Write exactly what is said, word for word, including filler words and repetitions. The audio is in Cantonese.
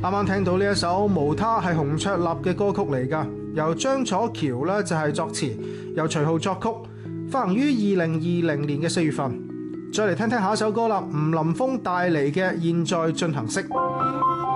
啱啱聽到呢一首《無他》係洪卓立嘅歌曲嚟㗎，由張楚橋呢就係作詞，由徐浩作曲，發行於二零二零年嘅四月份。再嚟聽聽下一首歌啦，吳林峰帶嚟嘅《現在進行式》。